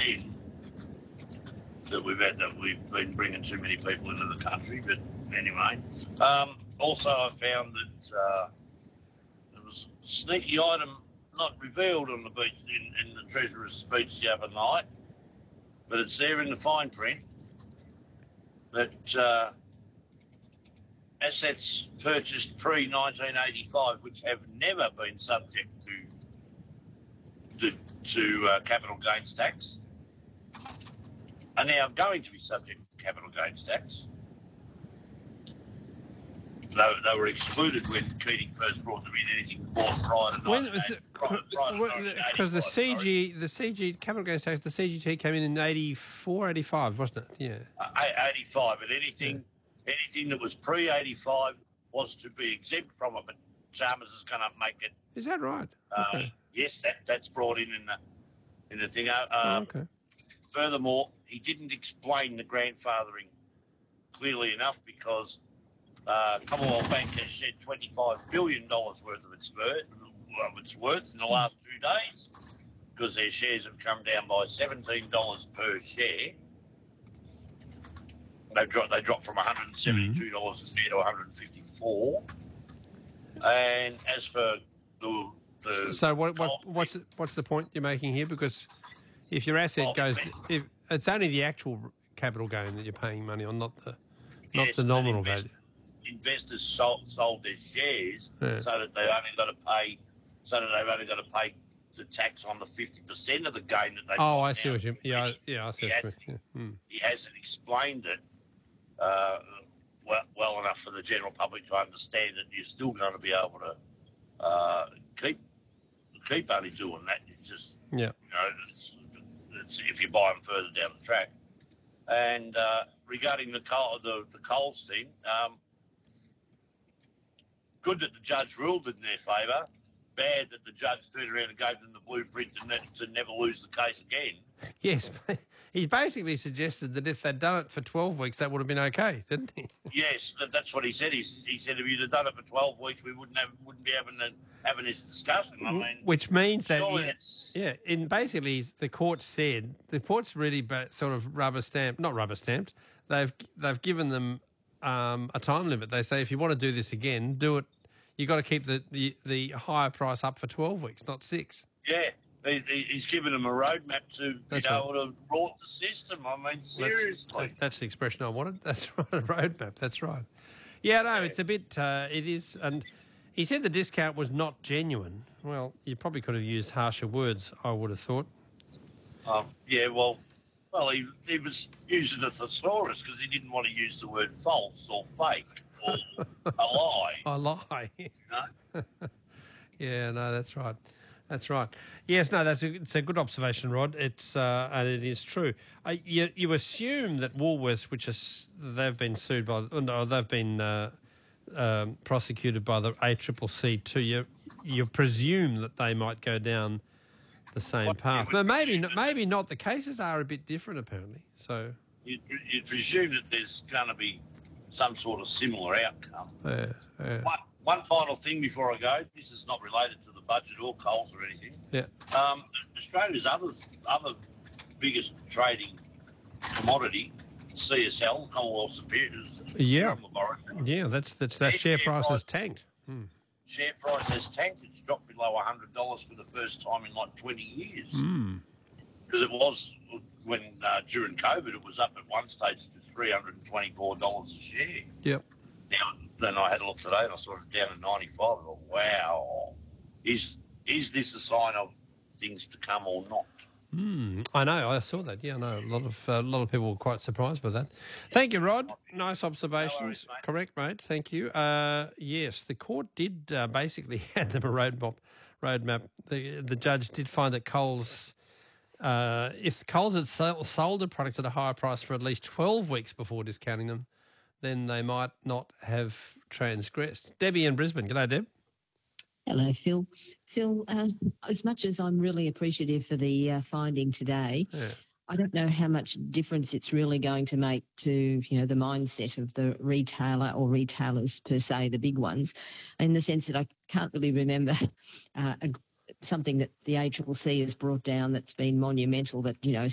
pretend that we've been bringing too many people into the country. But anyway, also I found that there was a sneaky item not revealed on the beach in the Treasurer's speech the other night, but it's there in the fine print that assets purchased pre-1985, which have never been subject to capital gains tax, are now going to be subject to capital gains tax. They were excluded when Keating first brought them in, anything bought prior to because the CG capital gains tax, the CGT came in 84, 85, wasn't it? Yeah. 85, and anything that was pre-85 was to be exempt from it, but Chalmers is going to make it. Is that right? Okay. Yes, that's brought in the thing. Okay. Furthermore, he didn't explain the grandfathering clearly enough because Commonwealth Bank has shed $25 billion worth of its worth in the last 2 days because their shares have come down by $17 per share. They dropped from $172 a share to $154. And as for so what's the point you're making here? Because if your asset if it's only the actual capital gain that you're paying money on, not the nominal value. Investors sold their shares so that they've only got to pay the tax on the 50% of the gain that they. Oh, I see what you. I see what you mean. He hasn't explained it well enough for the general public to understand that you're still going to be able to keep only doing that. It's just it's if you buy them further down the track. And regarding the Coles thing. Good that the judge ruled in their favour. Bad that the judge turned around and gave them the blueprint to never lose the case again. Yes, he basically suggested that if they'd done it for 12 weeks, that would have been okay, didn't he? Yes, that's what he said. He said if you'd have done it for 12 weeks, we wouldn't be having this discussion. I mean, which means that basically the court's really sort of not rubber stamped. They've given them a time limit. They say if you want to do this again, do it. You've got to keep the higher price up for 12 weeks, not 6. Yeah, he's given them a roadmap to be able to rort the system. I mean, seriously. That's the expression I wanted. That's right, a roadmap. That's right. Yeah, no, it's a bit. It is, and he said the discount was not genuine. Well, you probably could have used harsher words, I would have thought. Yeah, well, he was using a thesaurus because he didn't want to use the word false or fake or a lie. A lie. You know? Yeah, no, that's right. That's right. Yes, no, it's a good observation, Rod. It's and it is true. You assume that Woolworths, they've been sued by, no, they've been prosecuted by the ACCC too. You presume that they might go down the same path. No, maybe not. The cases are a bit different, apparently. So you'd presume that there's going to be some sort of similar outcome. Yeah. One final thing before I go. This is not related to the budget or Coles or anything. Yeah. Australia's other biggest trading commodity, CSL, Commonwealth Superiors. Yeah. Yeah, that share price has tanked. Share price has tanked. It's dropped below $100 for the first time in like 20 years. Because it was during COVID, it was up at one stage to $324 a share. Yep. Now, then I had a look today and I saw it down at 95. I thought, wow, is this a sign of things to come or not? I know. I saw that. Yeah, I know. A lot of people were quite surprised by that. Thank you, Rod. Nice observations. No worries, mate. Correct, mate. Thank you. Yes, the court did basically hand them a roadmap. The judge did find that Coles, if Coles had sold the products at a higher price for at least 12 weeks before discounting them, then they might not have transgressed. Debbie in Brisbane. G'day, Deb. Hello, Phil. Phil, as much as I'm really appreciative for the finding today, I don't know how much difference it's really going to make to, the mindset of the retailer or retailers per se, the big ones, in the sense that I can't really remember something that the ACCC has brought down that's been monumental that,